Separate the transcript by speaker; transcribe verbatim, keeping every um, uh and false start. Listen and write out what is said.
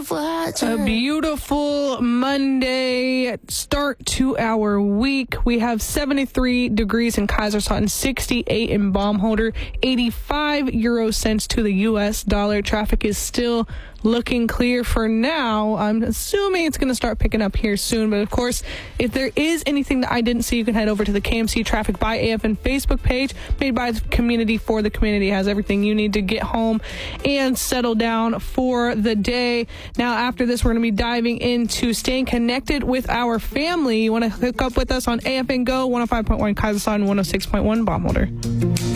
Speaker 1: A beautiful Monday start to our week. We have seventy-three degrees in Kaiserslautern, sixty-eight in Baumholder, eighty-five euro cents to the U S dollar. Traffic is still looking clear for now. I'm assuming it's going to start picking up here soon. But, of course, if there is anything that I didn't see, you can head over to the K M C Traffic by A F N Facebook page, made by the community for the community. It has everything you need to get home and settle down for the day. Now, after this, we're going to be diving into staying connected with our family. You want to hook up with us on A F N Go, one oh five point one Kaiserslautern, one oh six point one Baumholder.